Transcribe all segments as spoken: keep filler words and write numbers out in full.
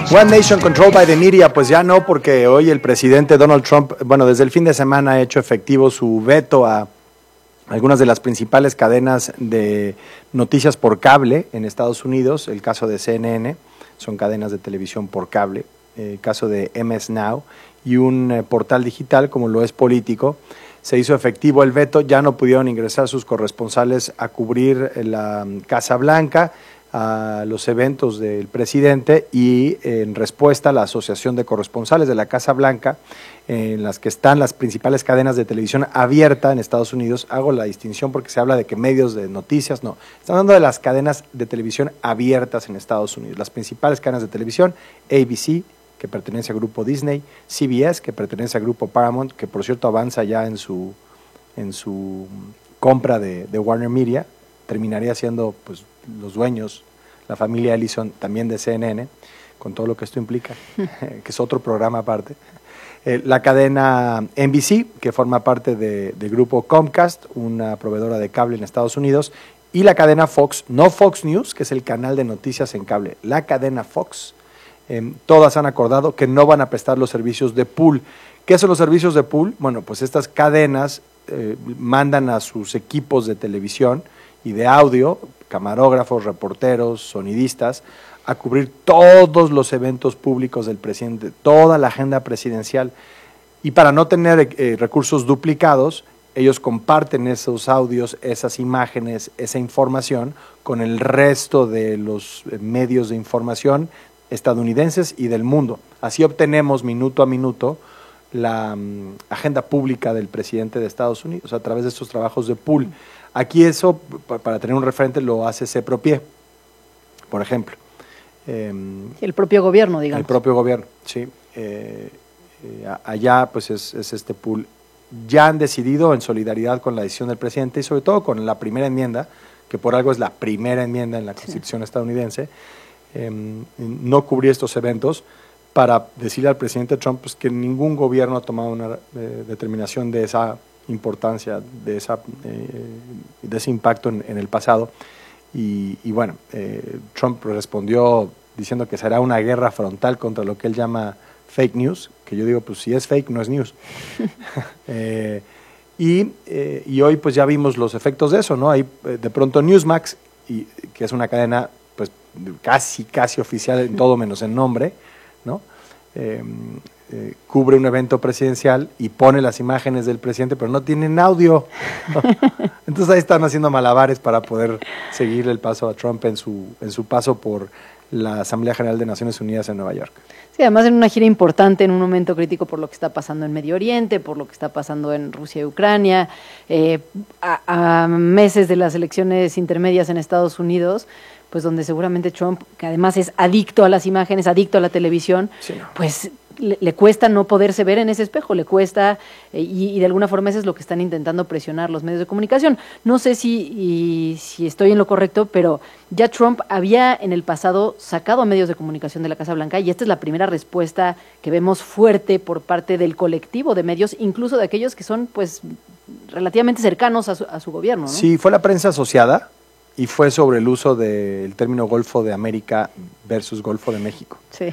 One Nation Controlled by the Media, pues ya no, porque hoy el presidente Donald Trump, bueno, desde el fin de semana ha hecho efectivo su veto a algunas de las principales cadenas de noticias por cable en Estados Unidos. El caso de C N N, son cadenas de televisión por cable, el caso de M S Now y un eh, portal digital como lo es Político. Se hizo efectivo el veto, ya no pudieron ingresar sus corresponsales a cubrir la Casa Blanca, a los eventos del presidente, y en respuesta la Asociación de Corresponsales de la Casa Blanca, en las que están las principales cadenas de televisión abierta en Estados Unidos. Hago la distinción porque se habla de que medios de noticias, no, están hablando de las cadenas de televisión abiertas en Estados Unidos, las principales cadenas de televisión: A B C, que pertenece al grupo Disney; C B S, que pertenece al grupo Paramount, que por cierto avanza ya en su, en su compra de, de Warner Media, terminaría siendo pues los dueños, la familia Ellison, también de C N N, con todo lo que esto implica, que es otro programa aparte. Eh, la cadena N B C, que forma parte de, del grupo Comcast, una proveedora de cable en Estados Unidos, y la cadena Fox, no Fox News, que es el canal de noticias en cable, la cadena Fox. Eh, todas han acordado que no van a prestar los servicios de pool. ¿Qué son los servicios de pool? Bueno, pues estas cadenas eh, mandan a sus equipos de televisión y de audio, camarógrafos, reporteros, sonidistas, a cubrir todos los eventos públicos del presidente, toda la agenda presidencial. Y para no tener eh, recursos duplicados, ellos comparten esos audios, esas imágenes, esa información con el resto de los eh, medios de información estadounidenses y del mundo. Así obtenemos minuto a minuto la um, agenda pública del presidente de Estados Unidos a través de estos trabajos de pool. Aquí eso, para tener un referente, lo hace CEPROPIE, por ejemplo. Eh, el propio gobierno, digamos. El propio gobierno, sí. Eh, eh, allá pues es, es este pool. Ya han decidido, en solidaridad con la decisión del presidente y sobre todo con la primera enmienda, que por algo es la primera enmienda en la Constitución sí. estadounidense, eh, no cubrir estos eventos, para decirle al presidente Trump pues, que ningún gobierno ha tomado una eh, determinación de esa importancia, de, esa, eh, de ese impacto en, en el pasado. Y, y bueno, eh, Trump respondió diciendo que será una guerra frontal contra lo que él llama fake news, que yo digo, pues si es fake, no es news. eh, y, eh, y hoy pues ya vimos los efectos de eso, ¿no? Hay eh, de pronto Newsmax, y, que es una cadena pues casi, casi oficial en todo menos en nombre, ¿no? Eh, eh, cubre un evento presidencial y pone las imágenes del presidente, pero no tienen audio. Entonces ahí están haciendo malabares para poder seguir el paso a Trump en su, en su paso por la Asamblea General de Naciones Unidas en Nueva York. Sí, además en una gira importante, en un momento crítico por lo que está pasando en Medio Oriente, por lo que está pasando en Rusia y Ucrania, eh, a, a meses de las elecciones intermedias en Estados Unidos, pues donde seguramente Trump, que además es adicto a las imágenes, adicto a la televisión, sí. pues le, le cuesta no poderse ver en ese espejo, le cuesta, eh, y, y de alguna forma eso es lo que están intentando presionar los medios de comunicación. No sé si, y, si estoy en lo correcto, pero ya Trump había en el pasado sacado a medios de comunicación de la Casa Blanca, y esta es la primera respuesta que vemos fuerte por parte del colectivo de medios, incluso de aquellos que son pues relativamente cercanos a su, a su gobierno, ¿no? Sí, fue la prensa asociada, y fue sobre el uso del término Golfo de América versus Golfo de México. Sí.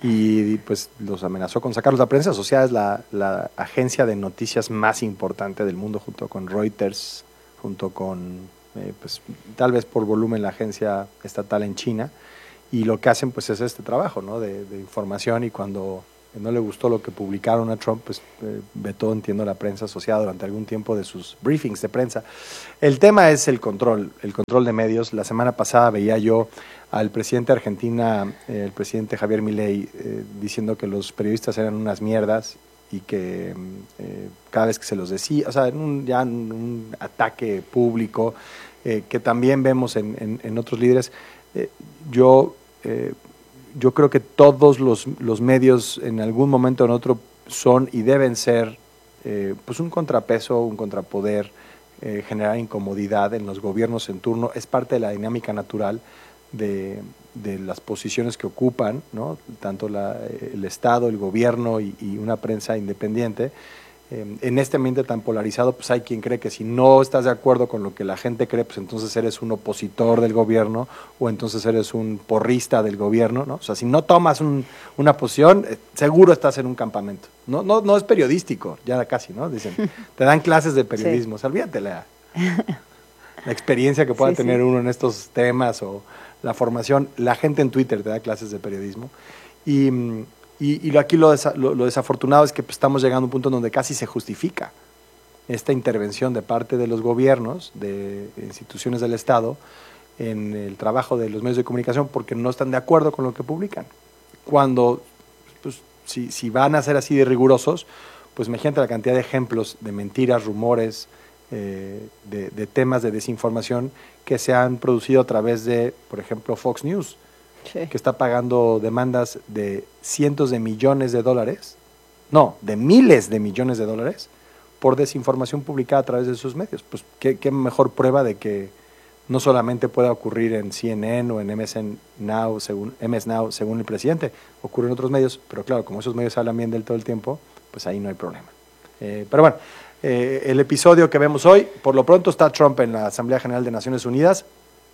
Y pues los amenazó con sacarlos. La prensa asociada es la, la agencia de noticias más importante del mundo, junto con Reuters, junto con, eh, pues tal vez por volumen, la agencia estatal en China. Y lo que hacen pues es este trabajo, ¿no? de, de información, y cuando no le gustó lo que publicaron a Trump, pues eh, vetó, entiendo, la prensa asociada durante algún tiempo de sus briefings de prensa. El tema es el control, el control de medios. La semana pasada veía yo al presidente de Argentina, eh, el presidente Javier Milei, eh, diciendo que los periodistas eran unas mierdas y que eh, cada vez que se los decía, o sea, en un, ya en un ataque público eh, que también vemos en, en, en otros líderes. Eh, yo... Eh, Yo creo que todos los, los medios en algún momento o en otro son y deben ser eh, pues un contrapeso, un contrapoder, eh, generar incomodidad en los gobiernos en turno. Es parte de la dinámica natural de, de las posiciones que ocupan, ¿no? Tanto la, el Estado, el gobierno y, y una prensa independiente. eh, en este ambiente tan polarizado, pues hay quien cree que si no estás de acuerdo con lo que la gente cree, pues entonces eres un opositor del gobierno o entonces eres un porrista del gobierno, ¿no? O sea, si no tomas un, una posición, eh, seguro estás en un campamento. No, no, no es periodístico, ya casi, ¿no? Dicen, te dan clases de periodismo, sí. O sea, olvídate la, la experiencia que pueda sí, tener sí. uno en estos temas o la formación. La gente en Twitter te da clases de periodismo y... Y, y aquí lo, desa, lo, lo desafortunado es que pues, estamos llegando a un punto en donde casi se justifica esta intervención de parte de los gobiernos, de instituciones del Estado, en el trabajo de los medios de comunicación porque no están de acuerdo con lo que publican. Cuando, pues, si, si van a ser así de rigurosos, pues imagínate la cantidad de ejemplos de mentiras, rumores, eh, de, de temas de desinformación que se han producido a través de, por ejemplo, Fox News. Sí. Que está pagando demandas de cientos de millones de dólares, no, de miles de millones de dólares, por desinformación publicada a través de sus medios. Pues qué, qué mejor prueba de que no solamente puede ocurrir en C N N o en M S N Now, según, M S Now, según el presidente, ocurre en otros medios, pero claro, como esos medios hablan bien de él todo el tiempo, pues ahí no hay problema. Eh, pero bueno, eh, el episodio que vemos hoy, por lo pronto está Trump en la Asamblea General de Naciones Unidas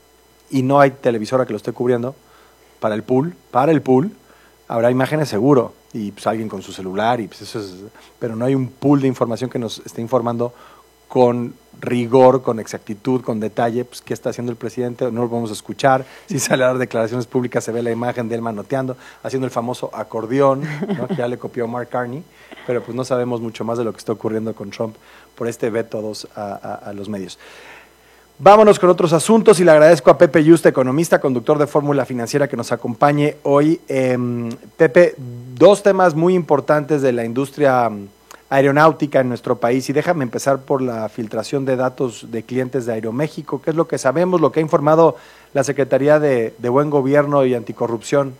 y no hay televisora que lo esté cubriendo. Para el pool, para el pool, habrá imágenes seguro, y pues alguien con su celular, y pues eso es, pero no hay un pool de información que nos esté informando con rigor, con exactitud, con detalle, pues qué está haciendo el presidente, no lo vamos a escuchar, si sale a dar declaraciones públicas se ve la imagen de él manoteando, haciendo el famoso acordeón, ¿no? Que ya le copió Mark Carney, pero pues no sabemos mucho más de lo que está ocurriendo con Trump por este veto a, dos, a, a, a los medios. Vámonos con otros asuntos y le agradezco a Pepe Yuste, economista, conductor de Fórmula Financiera, que nos acompañe hoy. Eh, Pepe, dos temas muy importantes de la industria aeronáutica en nuestro país y déjame empezar por la filtración de datos de clientes de Aeroméxico. ¿Qué es lo que sabemos, lo que ha informado la Secretaría de, de Buen Gobierno y Anticorrupción?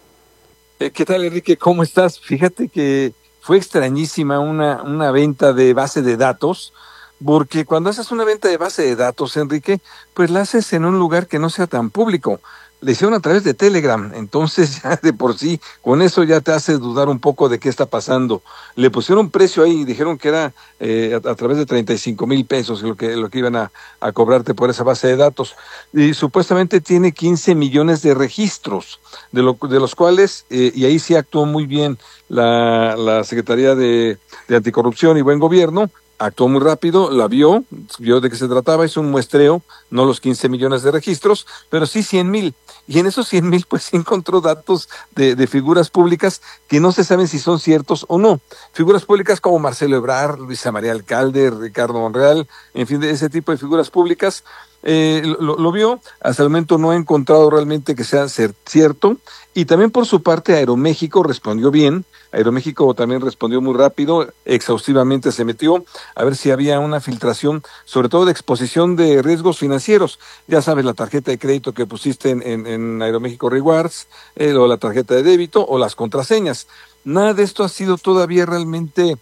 Eh, ¿Qué tal, Enrique? ¿Cómo estás? Fíjate que fue extrañísima una, una venta de base de datos. Porque cuando haces una venta de base de datos, Enrique, pues la haces en un lugar que no sea tan público. Le hicieron a través de Telegram, entonces ya de por sí, con eso ya te hace dudar un poco de qué está pasando. Le pusieron un precio ahí y dijeron que era eh, a, a través de treinta y cinco mil pesos lo que, lo que iban a, a cobrarte por esa base de datos. Y supuestamente tiene quince millones de registros, de, lo, de los cuales, eh, y ahí sí actuó muy bien la, la Secretaría de, de Anticorrupción y Buen Gobierno. Actuó muy rápido, la vio, vio de qué se trataba, hizo un muestreo, no los quince millones de registros, pero sí cien mil. Y en esos cien mil, pues sí encontró datos de, de figuras públicas que no se saben si son ciertos o no. Figuras públicas como Marcelo Ebrard, Luisa María Alcalde, Ricardo Monreal, en fin, de ese tipo de figuras públicas. Eh, lo, lo vio, hasta el momento no ha encontrado realmente que sea cierto, y también por su parte Aeroméxico respondió bien. Aeroméxico también respondió muy rápido, exhaustivamente se metió a ver si había una filtración, sobre todo de exposición de riesgos financieros. Ya sabes, la tarjeta de crédito que pusiste en, en, en Aeroméxico Rewards, eh, o la tarjeta de débito, o las contraseñas. Nada de esto ha sido todavía realmente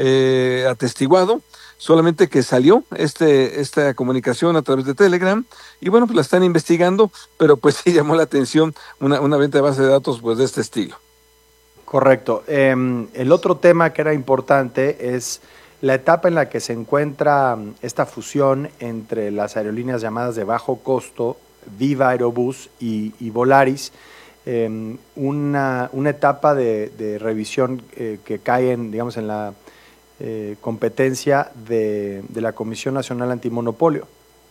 eh, atestiguado. Solamente que salió este esta comunicación a través de Telegram y bueno, pues la están investigando, pero pues sí llamó la atención una, una venta de base de datos pues de este estilo. Correcto. Eh, el otro tema que era importante es la etapa en la que se encuentra esta fusión entre las aerolíneas llamadas de bajo costo, Viva Aerobús y, y Volaris, eh, una, una etapa de, de revisión eh, que cae en, digamos, en la Eh, competencia de, de la Comisión Nacional Antimonopolio.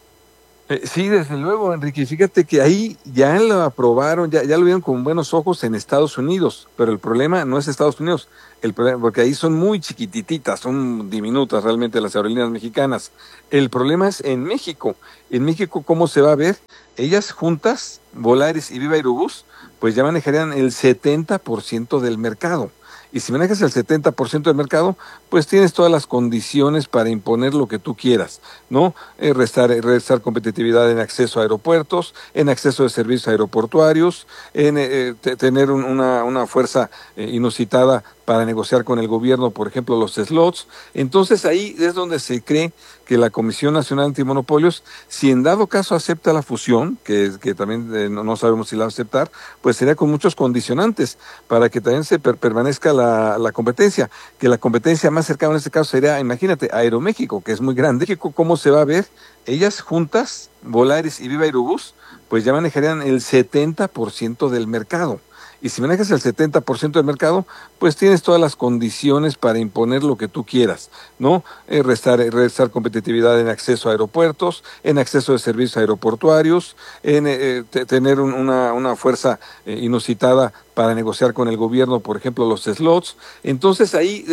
Eh, sí, desde luego, Enrique. Fíjate que ahí ya lo aprobaron, ya, ya lo vieron con buenos ojos en Estados Unidos, pero el problema no es Estados Unidos, el problema, porque ahí son muy chiquititas, son diminutas realmente las aerolíneas mexicanas. El problema es en México. En México, ¿cómo se va a ver? Ellas juntas, Volaris y Viva Aerobús, pues ya manejarían el setenta por ciento del mercado. Y si manejas el setenta por ciento del mercado, pues tienes todas las condiciones para imponer lo que tú quieras, ¿no? Eh, restar, restar competitividad en acceso a aeropuertos, en acceso de servicios aeroportuarios, en eh, te, tener un, una, una fuerza eh, inusitada para negociar con el gobierno, por ejemplo, los slots. Entonces ahí es donde se cree que la Comisión Nacional Antimonopolios, si en dado caso acepta la fusión, que, que también eh, no, no sabemos si la va a aceptar, pues sería con muchos condicionantes para que también se per permanezca la, la competencia, que la competencia más cercana en este caso sería, imagínate, Aeroméxico, que es muy grande. ¿Cómo se va a ver? Ellas juntas, Volaris y Viva Aerobús, pues ya manejarían el setenta por ciento del mercado. Y si manejas el setenta por ciento del mercado, pues tienes todas las condiciones para imponer lo que tú quieras, ¿no? Eh, restar, restar competitividad en acceso a aeropuertos, en acceso de servicios aeroportuarios, en eh, tener un, una, una fuerza eh, inusitada para negociar con el gobierno, por ejemplo, los slots. Entonces ahí